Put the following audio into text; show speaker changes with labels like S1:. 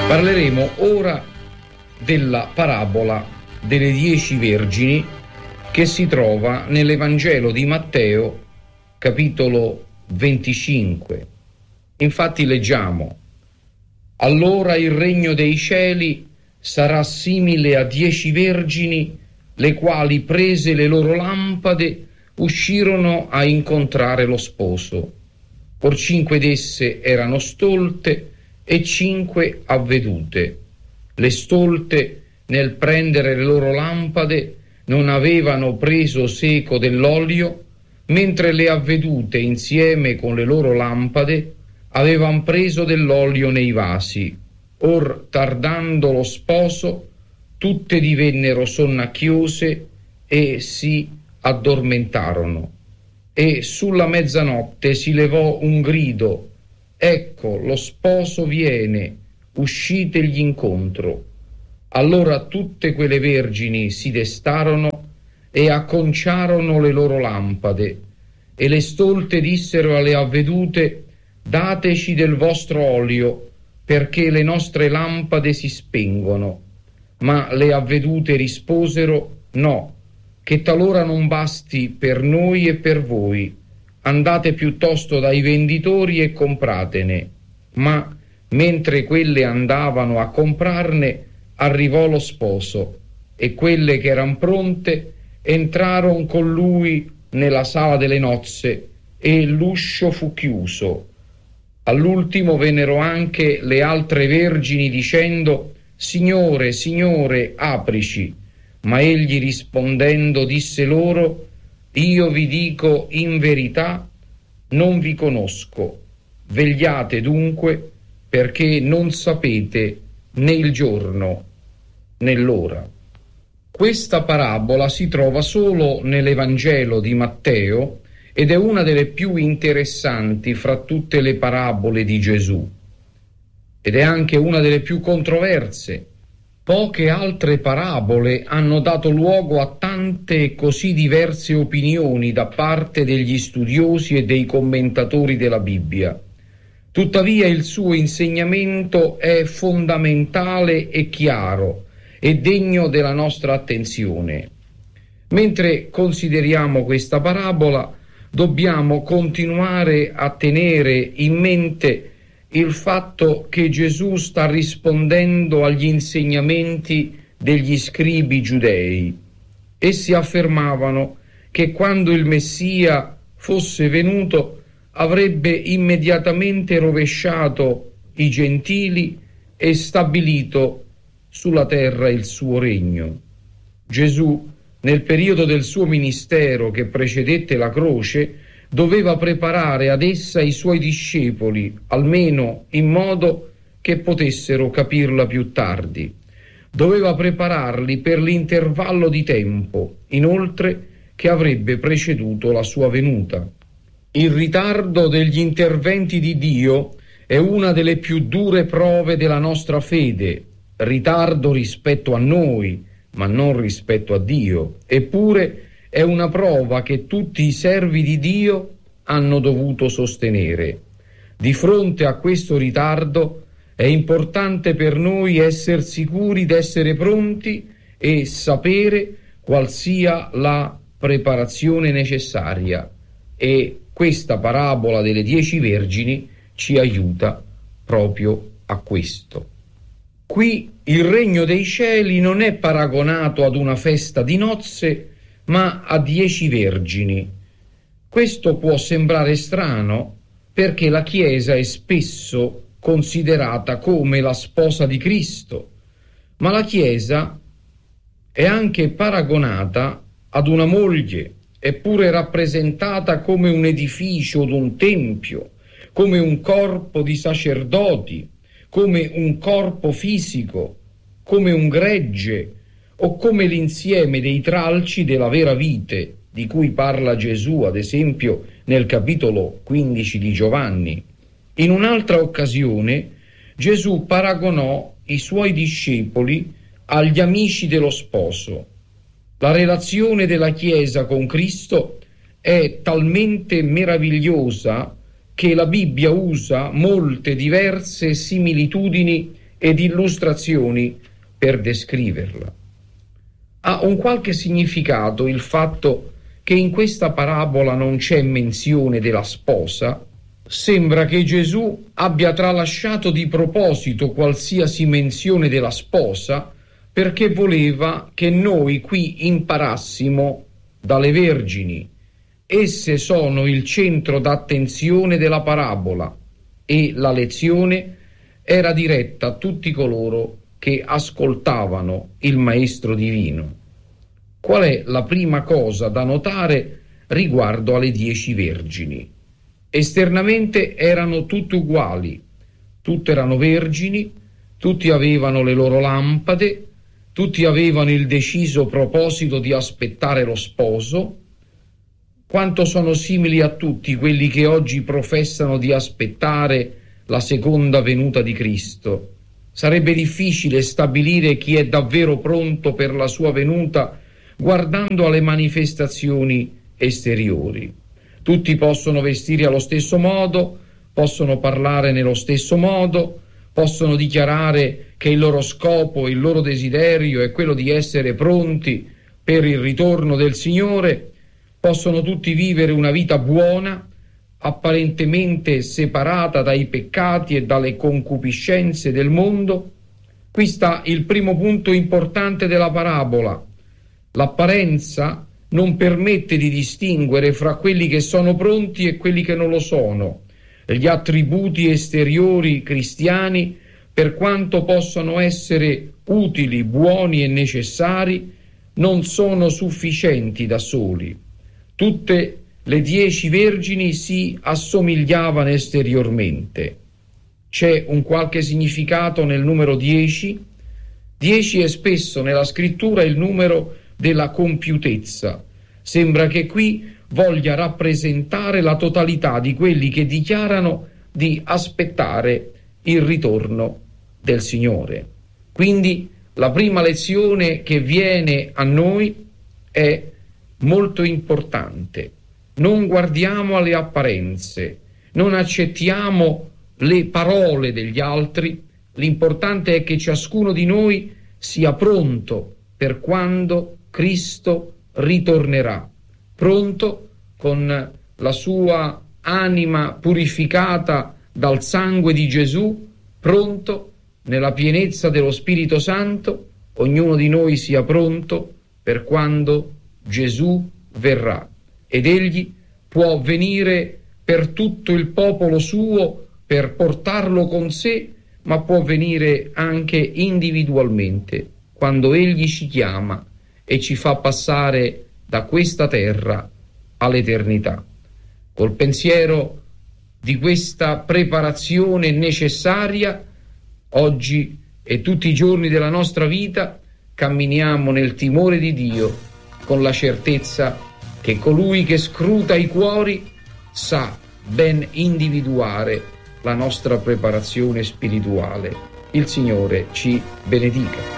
S1: Parleremo ora della parabola delle 10 vergini che si trova nell'Evangelo di Matteo, capitolo 25. Infatti leggiamo: allora il regno dei cieli sarà simile a 10 vergini, le quali, prese le loro lampade, uscirono a incontrare lo sposo. Or 5 d'esse erano stolte e 5 avvedute. Le stolte, nel prendere le loro lampade, non avevano preso seco dell'olio, mentre le avvedute, insieme con le loro lampade, avevano preso dell'olio nei vasi. Or, tardando lo sposo, tutte divennero sonnacchiose e si addormentarono. E sulla mezzanotte si levò un grido: ecco, lo sposo viene, uscitegli incontro. Allora tutte quelle vergini si destarono e acconciarono le loro lampade. E le stolte dissero alle avvedute: dateci del vostro olio, perché le nostre lampade si spengono. Ma le avvedute risposero: no, che talora non basti per noi e per voi. Andate piuttosto dai venditori e compratene. Ma mentre quelle andavano a comprarne, arrivò lo sposo, e quelle che eran pronte entrarono con lui nella sala delle nozze, e l'uscio fu chiuso. All'ultimo vennero anche le altre vergini dicendo: Signore, Signore, aprici. Ma egli rispondendo disse loro: io vi dico in verità, non vi conosco. Vegliate dunque, perché non sapete né il giorno né l'ora. Questa parabola si trova solo nell'Evangelo di Matteo ed è una delle più interessanti fra tutte le parabole di Gesù. Ed è anche una delle più controverse. Poche altre parabole hanno dato luogo a tante e così diverse opinioni da parte degli studiosi e dei commentatori della Bibbia. Tuttavia il suo insegnamento è fondamentale e chiaro e degno della nostra attenzione. Mentre consideriamo questa parabola, dobbiamo continuare a tenere in mente il fatto che Gesù sta rispondendo agli insegnamenti degli scribi giudei. Essi affermavano che quando il Messia fosse venuto avrebbe immediatamente rovesciato i gentili e stabilito sulla terra il suo regno. Gesù, nel periodo del suo ministero che precedette la croce, doveva preparare ad essa i suoi discepoli, almeno in modo che potessero capirla più tardi. Doveva prepararli per l'intervallo di tempo, inoltre, che avrebbe preceduto la sua venuta. Il ritardo degli interventi di Dio è una delle più dure prove della nostra fede, ritardo rispetto a noi, ma non rispetto a Dio. Eppure è una prova che tutti i servi di Dio hanno dovuto sostenere. Di fronte a questo ritardo è importante per noi essere sicuri d'essere pronti e sapere qual sia la preparazione necessaria. E questa parabola delle 10 vergini ci aiuta proprio a questo. Qui il regno dei cieli non è paragonato ad una festa di nozze, ma a 10 vergini. Questo può sembrare strano perché la Chiesa è spesso considerata come la sposa di Cristo, ma la Chiesa è anche paragonata ad una moglie, eppure rappresentata come un edificio od un tempio, come un corpo di sacerdoti, come un corpo fisico, come un gregge o come l'insieme dei tralci della vera vite di cui parla Gesù, ad esempio, nel capitolo 15 di Giovanni. In un'altra occasione Gesù paragonò i suoi discepoli agli amici dello sposo. La relazione della Chiesa con Cristo è talmente meravigliosa che la Bibbia usa molte diverse similitudini ed illustrazioni per descriverla. Ha un qualche significato il fatto che in questa parabola non c'è menzione della sposa. Sembra che Gesù abbia tralasciato di proposito qualsiasi menzione della sposa perché voleva che noi qui imparassimo dalle vergini. Esse sono il centro d'attenzione della parabola e la lezione era diretta a tutti coloro che ascoltavano il Maestro divino. Qual è la prima cosa da notare riguardo alle 10 vergini? Esternamente erano tutte uguali, tutte erano vergini, tutti avevano le loro lampade, tutti avevano il deciso proposito di aspettare lo sposo. Quanto sono simili a tutti quelli che oggi professano di aspettare la seconda venuta di Cristo. Sarebbe difficile stabilire chi è davvero pronto per la sua venuta guardando alle manifestazioni esteriori. Tutti possono vestire allo stesso modo, possono parlare nello stesso modo, possono dichiarare che il loro scopo, il loro desiderio è quello di essere pronti per il ritorno del Signore, possono tutti vivere una vita buona, apparentemente separata dai peccati e dalle concupiscenze del mondo. Qui sta il primo punto importante della parabola. L'apparenza non permette di distinguere fra quelli che sono pronti e quelli che non lo sono. Gli attributi esteriori cristiani, per quanto possano essere utili, buoni e necessari, non sono sufficienti da soli. Tutte le 10 vergini si assomigliavano esteriormente. C'è un qualche significato nel numero 10? 10 è spesso nella scrittura il numero della compiutezza. Sembra che qui voglia rappresentare la totalità di quelli che dichiarano di aspettare il ritorno del Signore. Quindi la prima lezione che viene a noi è molto importante. Non guardiamo alle apparenze, non accettiamo le parole degli altri, l'importante è che ciascuno di noi sia pronto per quando Cristo ritornerà, pronto con la sua anima purificata dal sangue di Gesù, pronto nella pienezza dello Spirito Santo, ognuno di noi sia pronto per quando Gesù verrà. Ed egli può venire per tutto il popolo suo per portarlo con sé, ma può venire anche individualmente quando egli ci chiama e ci fa passare da questa terra all'eternità. Col pensiero di questa preparazione necessaria, oggi e tutti i giorni della nostra vita camminiamo nel timore di Dio, con la certezza che colui che scruta i cuori sa ben individuare la nostra preparazione spirituale. Il Signore ci benedica.